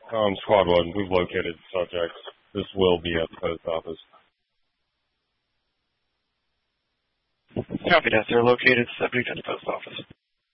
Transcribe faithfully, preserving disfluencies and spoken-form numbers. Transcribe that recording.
Um, Squad one, we've located subjects. This will be at the post office. Copy that. They're located subject at the post office.